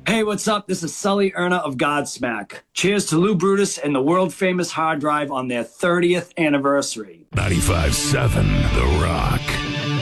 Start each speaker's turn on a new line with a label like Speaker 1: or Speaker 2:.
Speaker 1: Hey, what's up? This is Sully Erna of Godsmack. Cheers to Lou Brutus and the world-famous hard drive on their 30th anniversary.
Speaker 2: 95.7 The Rock.